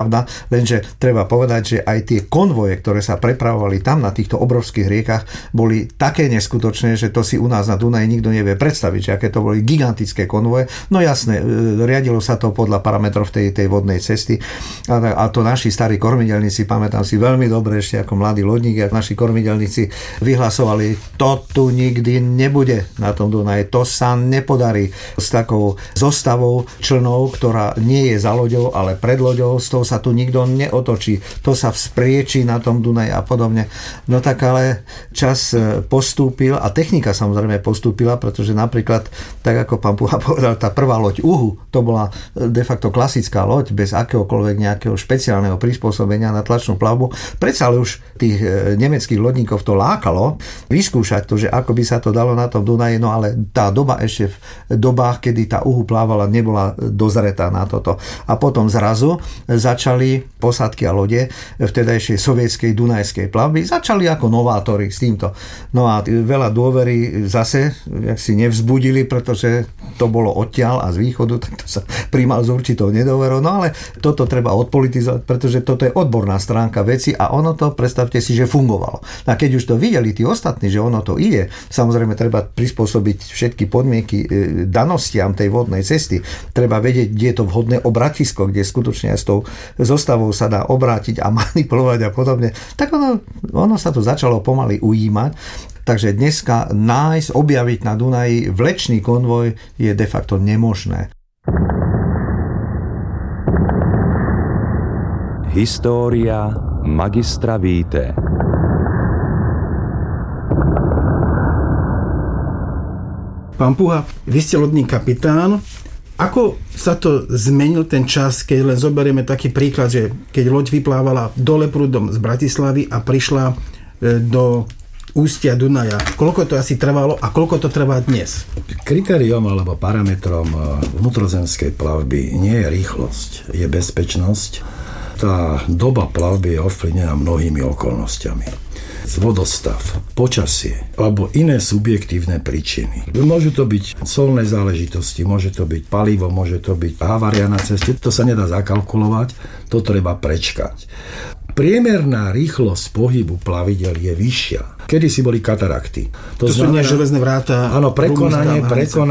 pravda, lenže treba povedať, že aj tie konvoje, ktoré sa prepravovali tam na týchto obrovských riekach, boli také neskutočné, že to si u nás na Dunaji nikto nevie predstaviť, že aké to boli gigantické konvoje. No jasné, riadilo sa to podľa parametrov tej vodnej cesty a to naši starí kormidelníci, pamätám si veľmi dobre ešte ako mladý lodník, a naši kormidelníci vyhlasovali, to tu nikdy nebude na tom Dunaji, to sa nepodarí s takou zostavou člnov, ktorá nie je za loďou, ale pred loďou, z toho sa tu nikto neotočí, to sa vzpriečí na tom Dunaji a podobne. No tak ale čas postúpil a technika samozrejme postúpila, pretože napríklad, tak ako pán Puha povedal, tá prvá loď Uhu, to bola de facto klasická loď bez akéhokoľvek nejakého špeciálneho prispôsobenia na tlačnú plavbu. Predsa ale už tých nemeckých lodníkov to lákalo vyskúšať to, že ako by sa to dalo na tom Dunaji, no ale tá doba ešte v dobách, kedy tá Uhu plávala, nebola dozretá na toto. A potom zrazu začali posádky a lode vtedajšej sovietskej dunajskej plavby, začali ako novátori s týmto. No a veľa dôvery zase jak si nevzbudili, pretože to bolo odtiaľ a z východu, tak to sa príjmal s určitou nedôverou. No ale toto treba odpolitizovať, pretože toto je odborná stránka veci a ono to, predstavte si, že fungovalo. A keď už to videli tí ostatní, že ono to ide, samozrejme treba prispôsobiť všetky podmienky danostiam tej vodnej cesty. Treba vedieť, kde je to vhodné obratisko, kde skutočne aj s tou zostavou sa dá obrátiť a manipulovať a podobne. Tak ono sa to začalo pomaly ujímať. Takže dneska nájsť, objaviť na Dunaji vlečný konvoj je de facto nemožné. História magistra Vitae. Pán Puha, vy ste lodný kapitán. Ako sa to zmenil ten čas, keď len zoberieme taký príklad, že keď loď vyplávala dole prúdom z Bratislavy a prišla do ústia Dunaja. Koľko to asi trvalo a koľko to trvá dnes? Kritériom alebo parametrom vnútrozemskej plavby nie je rýchlosť, je bezpečnosť. Tá doba plavby je ovplyvnená mnohými okolnostiami. Vodostav, počasie alebo iné subjektívne príčiny. Môžu to byť solné záležitosti, môže to byť palivo, môže to byť havária na ceste. To sa nedá zakalkulovať, to treba prečkať. Priemerná rýchlosť pohybu plavidel je vyššia. Kedysi boli katarakty. To sú železné vráta. Áno, prekonanie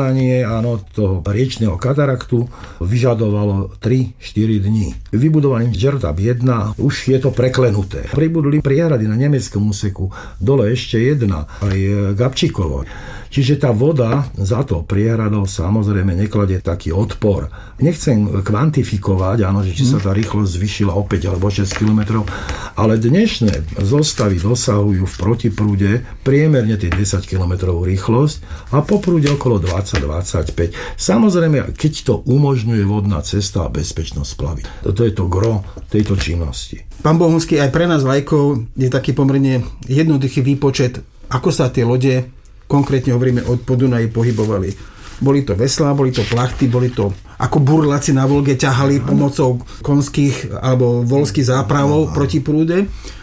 toho riečného kataraktu vyžadovalo 3-4 dní. Vybudovaným Žertab 1 už je to preklenuté. Pribudli priehrady na nemeckom úseku, dole ešte jedna, aj Gabčíkovo. Čiže tá voda za to priehradou samozrejme nekladie taký odpor. Nechcem kvantifikovať, že či sa tá rýchlosť zvýšila o 5 alebo 6 km, ale dnešné zostavy dosahujú v protiprúde priemerne tých 10 km rýchlosť a po prúde okolo 20-25. Samozrejme, keď to umožňuje vodná cesta a bezpečnosť plavy. To je to gro tejto činnosti. Pán Bohunský, aj pre nás laikov je taký pomerne jednoduchý výpočet, ako sa tie lode, konkrétne hovoríme od Podunaji, pohybovali. Boli to veslá, boli to plachty, boli to ako burláci na Volge ťahali pomocou konských alebo voľských zápravov proti prúde.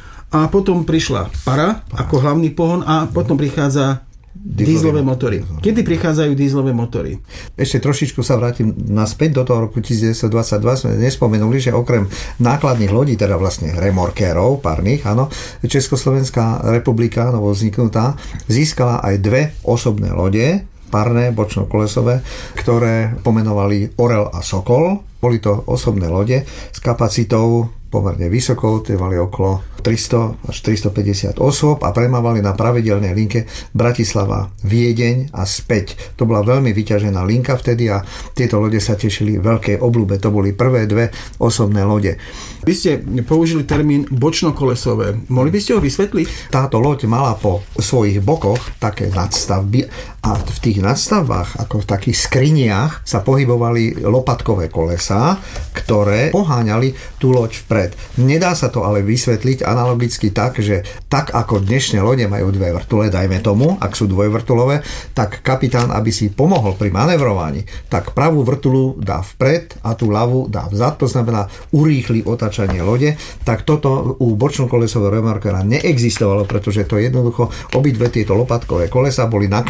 A potom prišla para ako hlavný pohon a potom prichádza dízlové motory. Kedy prichádzajú dízlové motory? Ešte trošičku sa vrátim naspäť do toho roku 1922. Sme nespomenuli, že okrem nákladných lodí, teda vlastne remorkérov párnych, áno, Československá republika, novo vzniknutá, získala aj dve osobné lode, párne, bočno-kolesové, ktoré pomenovali Orel a Sokol. Boli to osobné lode s kapacitou pomerne vysokou, tie mali okolo 300 až 350 osôb a premávali na pravidelnej linke Bratislava-Viedeň a späť. To bola veľmi vyťažená linka vtedy a tieto lode sa tešili veľkej obľúbe. To boli prvé dve osobné lode. Vy ste použili termín bočno-kolesové. Mohli by ste ho vysvetliť? Táto loď mala po svojich bokoch také nadstavby a v tých nadstavbách, ako v takých skriniach, sa pohybovali lopatkové kolesá, ktoré poháňali tú loď vpred. Nedá sa to ale vysvetliť analogicky tak, že tak ako dnešné lode majú dve vrtule, dajme tomu, ak sú dvojvrtulové, tak kapitán, aby si pomohol pri manevrovaní, tak pravú vrtulu dá vpred a tú ľavú dá vzad, to znamená urýchli otáčanie lode, tak toto u bočno-kolesového remorkera neexistovalo, pretože to jednoducho obidve tieto lopatkové kolesa boli naklinované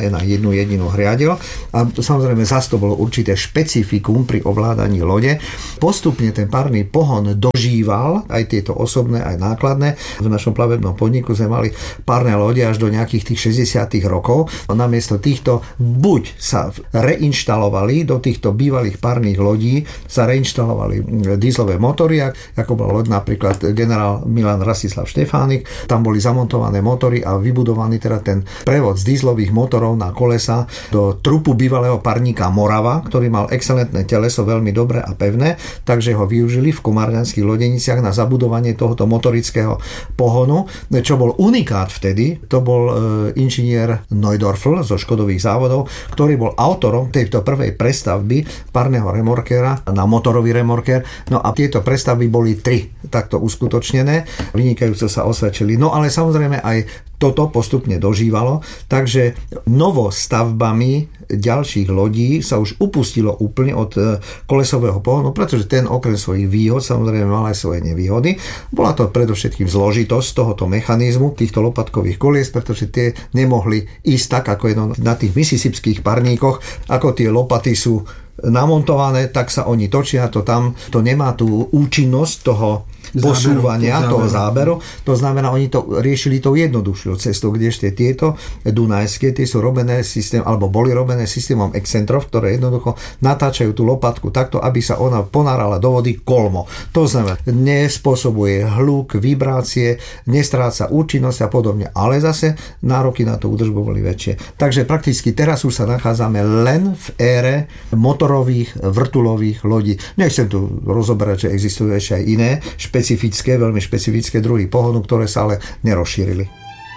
Dunaje na jednu jedinú hriadel. A samozrejme zase to bolo určité špecifikum pri ovládaní lode. Postupne ten parný pohon dožíval aj tieto osobné, aj nákladné. V našom plavebnom podniku sme mali párne lode až do nejakých tých 60. rokov. Namiesto týchto buď sa reinštalovali do týchto bývalých párnych lodí, sa reinštalovali dieselové motory, ako bol loď napríklad generál Milan Rastislav Štefánik. Tam boli zamontované motory a vybudovaný teda ten prevod z dieselových motorov na kolesa do trupu bývalého parníka Morava, ktorý mal excelentné teleso, veľmi dobré a pevné, takže ho využili v komárňanských lodeniciach na zabudovanie tohoto motorického pohonu. Čo bol unikát vtedy, to bol inžinier Neudorfl zo Škodových závodov, ktorý bol autorom tejto prvej prestavby parného remorkera na motorový remorker. No a tieto prestavby boli 3 takto uskutočnené, vynikajúco sa osvedčili. No ale samozrejme aj toto postupne dožívalo, takže novostavbami ďalších lodí sa už upustilo úplne od kolesového pohonu, pretože ten okrem svojich výhod samozrejme mal aj svoje nevýhody. Bola to predovšetkým zložitosť tohoto mechanizmu, týchto lopatkových kolies, pretože tie nemohli ísť tak, ako je na tých mississipských parníkoch, ako tie lopaty sú namontované, tak sa oni točia, to nemá tú účinnosť toho posúvania, toho záberu. To znamená, oni to riešili tou jednoduchšou cestou, kdežte tieto dunajské, tie sú robené alebo boli robené systémom excentrov, ktoré jednoducho natáčajú tú lopatku takto, aby sa ona ponárala do vody kolmo. To znamená, nespôsobuje hluk, vibrácie, nestráca účinnosť a podobne, ale zase nároky na tú údržbu boli väčšie. Takže prakticky teraz už sa nachádzame len v ére motorových vrtulových lodí. Nechcem tu rozoberať, že existujú ešte aj iné veľmi špecifické druhy pohonu, ktoré sa ale nerozšírili.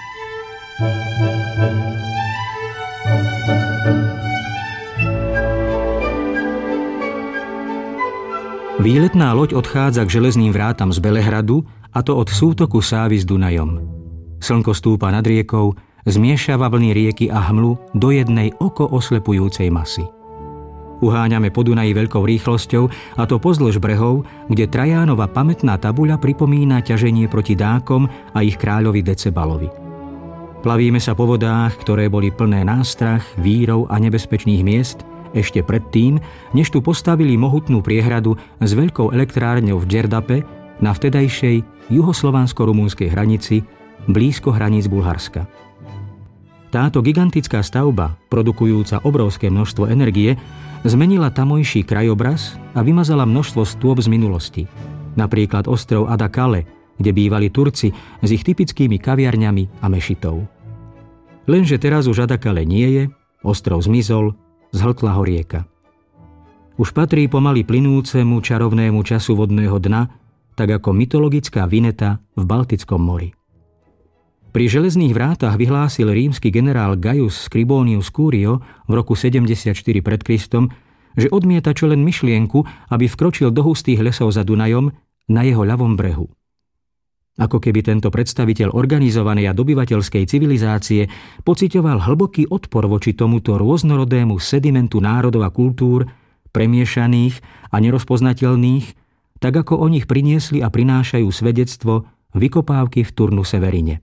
Výletná loď odchádza k železným vrátam z Belehradu, a to od sútoku Sávy s Dunajom. Slnko stúpa nad riekou, zmiešava vlny rieky a hmlu do jednej oko oslepujúcej masy. Uháňame po Dunaji veľkou rýchlosťou, a to pozdĺž brehov, kde Trajánova pamätná tabuľa pripomína ťaženie proti dákom a ich kráľovi Decebalovi. Plavíme sa po vodách, ktoré boli plné nástrah, vírov a nebezpečných miest, ešte predtým, než tu postavili mohutnú priehradu s veľkou elektrárňou v Džerdape na vtedajšej juhoslovansko-rumunskej hranici, blízko hraníc Bulharska. Táto gigantická stavba, produkujúca obrovské množstvo energie, zmenila tamojší krajobraz a vymazala množstvo stôp z minulosti. Napríklad ostrov Adakale, kde bývali Turci s ich typickými kaviarňami a mešitou. Lenže teraz už Adakale nie je, ostrov zmizol, zhltla ho rieka. Už patrí pomaly plynúcemu čarovnému času vodného dna, tak ako mytologická Vineta v Baltickom mori. Pri železných vrátach vyhlásil rímsky generál Gaius Scribonius Curio v roku 74 pred Kristom, že odmieta čo len myšlienku, aby vkročil do hustých lesov za Dunajom na jeho ľavom brehu. Ako keby tento predstaviteľ organizovanej a dobyvateľskej civilizácie pociťoval hlboký odpor voči tomuto rôznorodému sedimentu národov a kultúr, premiešaných a nerozpoznateľných, tak ako o nich priniesli a prinášajú svedectvo vykopávky v Turnu Severine.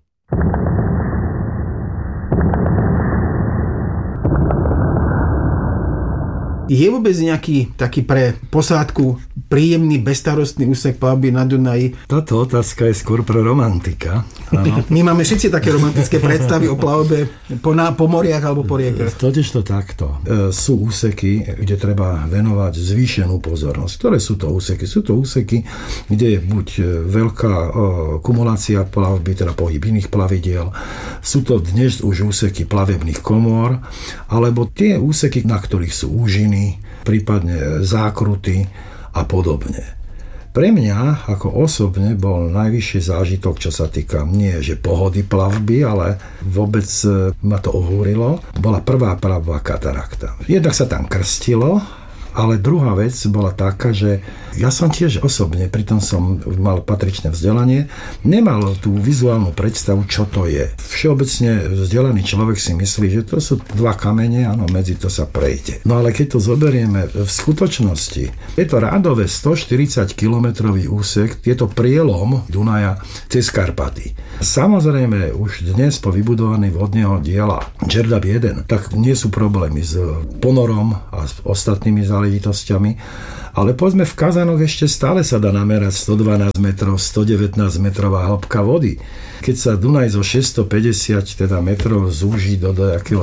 Je vôbec nejaký taký pre posádku príjemný, bezstarostný úsek plavby na Dunaji? Táto otázka je skôr pre romantika. Áno. My máme všetci také romantické predstavy o plavbe po moriach alebo po riekach. Totiž to takto. Sú úseky, kde treba venovať zvýšenú pozornosť. Ktoré sú to úseky? Sú to úseky, kde je buď veľká kumulácia plavby, teda pohyb iných plavidiel. Sú to dnes už úseky plavebných komôr, alebo tie úseky, na ktorých sú úžiny, prípadne zákruty a podobne. Pre mňa ako osobne bol najvyšší zážitok, čo sa týka nie že pohody plavby, ale vôbec ma to ohúrilo. Bola prvá plavba katarakta. Jednak sa tam krstilo, Ale druhá vec bola taká, že ja som tiež osobne, pritom som mal patričné vzdelanie, nemal tú vizuálnu predstavu, čo to je. Všeobecne vzdelaný človek si myslí, že to sú dva kamene, áno, medzi to sa prejde. No ale keď to zoberieme v skutočnosti, je to rádové 140-kilometrový úsek, je to prielom Dunaja cez Karpaty. Samozrejme, už dnes po vybudovaní vodného diela Đerdap 1, tak nie sú problémy s ponorom a s ostatnými záležitosťami, ale povedzme v Kazanoch ešte stále sa dá namerať 112 metrov, 119 metrová hĺbka vody. Keď sa Dunaj zo 650 metrov zúži do nejakého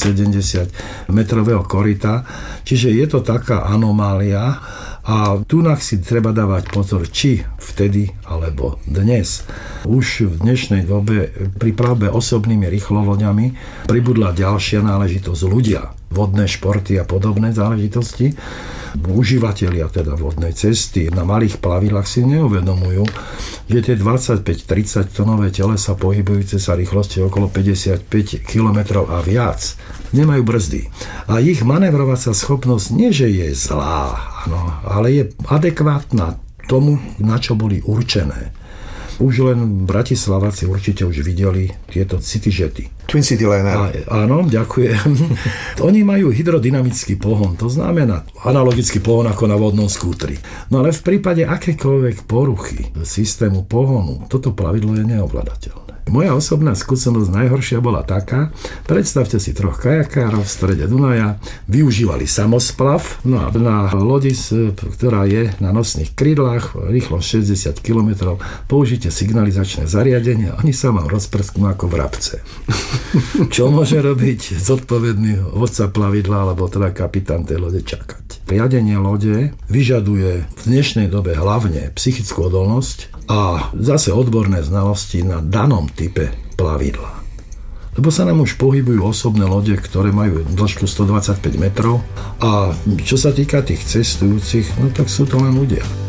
270 metrového koryta, čiže je to taká anomália a tu si treba dávať pozor, či vtedy alebo dnes. Už v dnešnej dobe pri plavbe osobnými rýchlovoďami pribudla ďalšia náležitosť ľudia. Vodné športy a podobné záležitosti. Užívateľia teda vodnej cesty na malých plavidlách si neuvedomujú, že tie 25-30 tonové telesa pohybujúce sa rýchlosti okolo 55 km a viac nemajú brzdy. A ich manevrovacia schopnosť nie, že je zlá, ale je adekvátna tomu, na čo boli určené. Už len Bratislavaci určite už videli tieto CityJety. Twin City Liner. Áno, ďakujem. Oni majú hydrodynamický pohon, to znamená analogický pohon ako na vodnom skútri. No ale v prípade akékoľvek poruchy systému pohonu, toto plavidlo je neovladateľné. Moja osobná skúsenosť najhoršia bola taká, predstavte si troch kajakárov v strede Dunaja, využívali samosplav, no a na lodi, ktorá je na nosných krídlach, rýchlo 60 km, použite signalizačné zariadenie a oni sa vám rozprsknú ako vrabce. Čo môže robiť zodpovedný vodca plavidla, alebo teda kapitán tej lode čakať? Riadenie lode vyžaduje v dnešnej dobe hlavne psychickú odolnosť a zase odborné znalosti na danom type plavidla. Lebo sa nám už pohybujú osobné lode, ktoré majú dĺžku 125 metrov a čo sa týka tých cestujúcich, no tak sú to len ľudia.